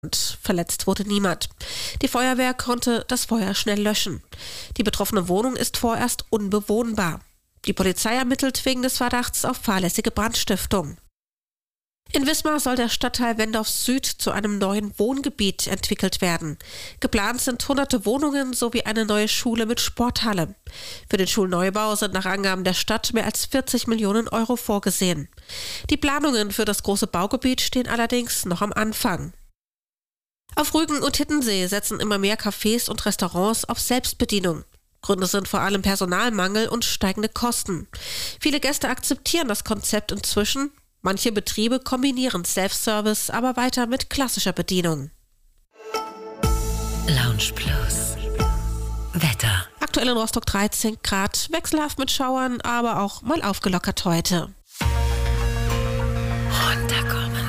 Verletzt wurde niemand. Die Feuerwehr konnte das Feuer schnell löschen. Die betroffene Wohnung ist vorerst unbewohnbar. Die Polizei ermittelt wegen des Verdachts auf fahrlässige Brandstiftung. In Wismar soll der Stadtteil Wendorf Süd zu einem neuen Wohngebiet entwickelt werden. Geplant sind hunderte Wohnungen sowie eine neue Schule mit Sporthalle. Für den Schulneubau sind nach Angaben der Stadt mehr als 40 Millionen Euro vorgesehen. Die Planungen für das große Baugebiet stehen allerdings noch am Anfang. Auf Rügen und Hiddensee setzen immer mehr Cafés und Restaurants auf Selbstbedienung. Gründe sind vor allem Personalmangel und steigende Kosten. Viele Gäste akzeptieren das Konzept inzwischen. Manche Betriebe kombinieren Self-Service aber weiter mit klassischer Bedienung. Lounge Plus. Wetter. Aktuell in Rostock 13 Grad, wechselhaft mit Schauern, aber auch mal aufgelockert heute. Runterkommen.